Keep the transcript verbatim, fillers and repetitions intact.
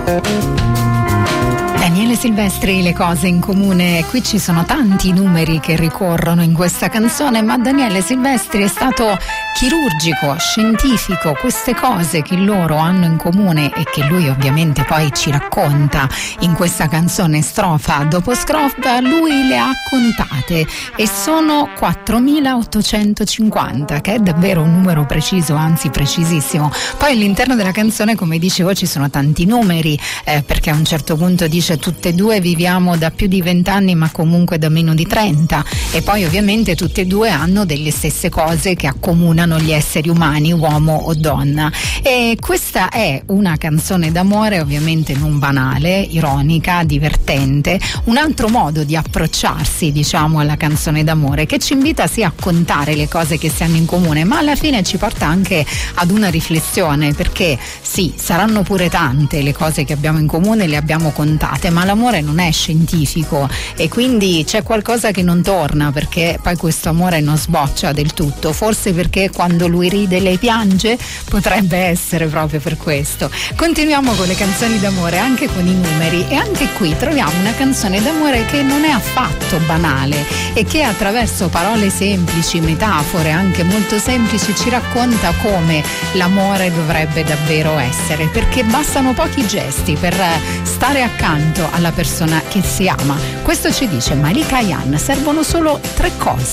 Daniele Silvestri, Le cose in comune. Qui ci sono tanti numeri che ricorrono in questa canzone, ma Daniele Silvestri è stato chirurgico, scientifico. Queste cose che loro hanno in comune e che lui ovviamente poi ci racconta in questa canzone strofa dopo strofa, lui le ha contate e sono quattromilaottocentocinquanta, che è davvero un numero preciso, anzi precisissimo. Poi all'interno della canzone, come dicevo, ci sono tanti numeri, eh, perché a un certo punto dice tutte e due viviamo da più di vent'anni ma comunque da meno di trenta, e poi ovviamente tutte e due hanno delle stesse cose che accomunano gli esseri umani, uomo o donna. E questa è una canzone d'amore ovviamente non banale, ironica, divertente, un altro modo di approcciarsi, diciamo, alla canzone d'amore, che ci invita sì a contare le cose che si hanno in comune, ma alla fine ci porta anche ad una riflessione, perché sì, saranno pure tante le cose che abbiamo in comune, le abbiamo contate, ma l'amore non è scientifico e quindi c'è qualcosa che non torna, perché poi questo amore non sboccia del tutto, forse perché quando lui ride lei piange, potrebbe essere proprio per questo. Continuiamo con le canzoni d'amore, anche con i numeri, e anche qui troviamo una canzone d'amore che non è affatto banale e che attraverso parole semplici, metafore anche molto semplici, ci racconta come l'amore dovrebbe davvero essere, perché bastano pochi gesti per stare accanto alla persona che si ama. Questo ci dice Malika Ayane, servono solo tre cose.